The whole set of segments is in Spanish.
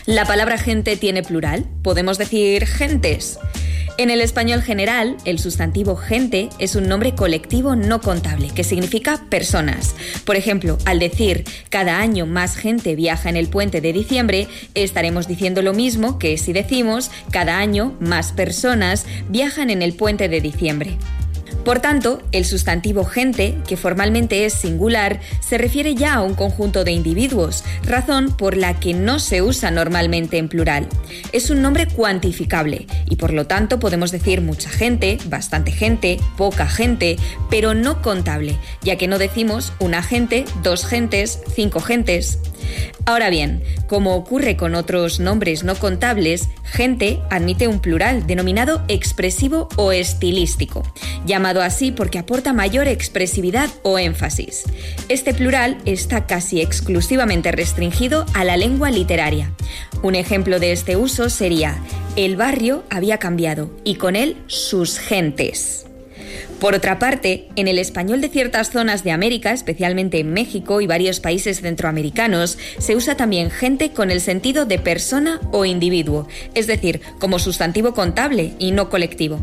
¿La palabra gente tiene plural? ¿Podemos decir gentes? En el español general, el sustantivo gente es un nombre colectivo no contable, que significa personas. Por ejemplo, al decir cada año más gente viaja en el puente de diciembre, estaremos diciendo lo mismo que si decimos cada año más personas viajan en el puente de diciembre. Por tanto, el sustantivo gente, que formalmente es singular, se refiere ya a un conjunto de individuos, razón por la que no se usa normalmente en plural. Es un nombre cuantificable y por lo tanto podemos decir mucha gente, bastante gente, poca gente, pero no contable, ya que no decimos una gente, dos gentes, cinco gentes. Ahora bien, como ocurre con otros nombres no contables, gente admite un plural denominado expresivo o estilístico, llamado así porque aporta mayor expresividad o énfasis. Este plural está casi exclusivamente restringido a la lengua literaria. Un ejemplo de este uso sería: el barrio había cambiado y con él sus gentes. Por otra parte, en el español de ciertas zonas de América, especialmente en México y varios países centroamericanos, se usa también gente con el sentido de persona o individuo, es decir, como sustantivo contable y no colectivo.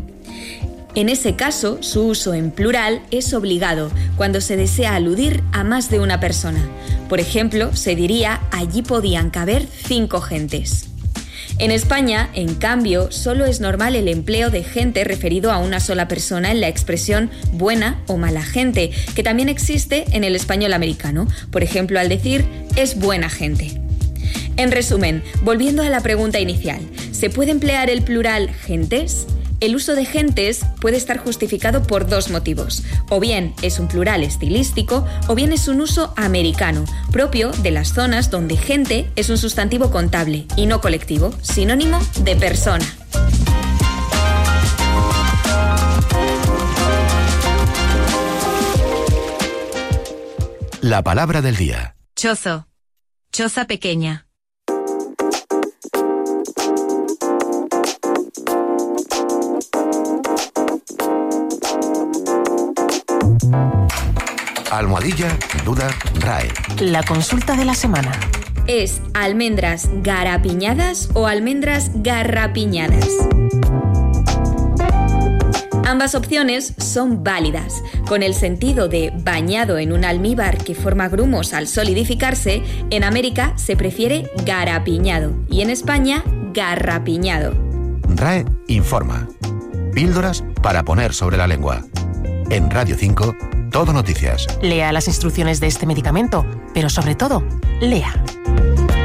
En ese caso, su uso en plural es obligado cuando se desea aludir a más de una persona. Por ejemplo, se diría: allí podían caber 5 gentes. En España, en cambio, solo es normal el empleo de gente referido a una sola persona en la expresión buena o mala gente, que también existe en el español americano, por ejemplo, al decir es buena gente. En resumen, volviendo a la pregunta inicial, ¿se puede emplear el plural gentes? El uso de gentes puede estar justificado por dos motivos. O bien es un plural estilístico, o bien es un uso americano, propio de las zonas donde gente es un sustantivo contable y no colectivo, sinónimo de persona. La palabra del día. Chozo. Choza pequeña. Almohadilla, duda, RAE. La consulta de la semana. ¿Es almendras garapiñadas o almendras garrapiñadas? Ambas opciones son válidas. Con el sentido de bañado en un almíbar que forma grumos al solidificarse, en América se prefiere garapiñado y en España garrapiñado. RAE informa. Píldoras para poner sobre la lengua. En Radio 5, Todo Noticias. Lea las instrucciones de este medicamento, pero sobre todo, lea.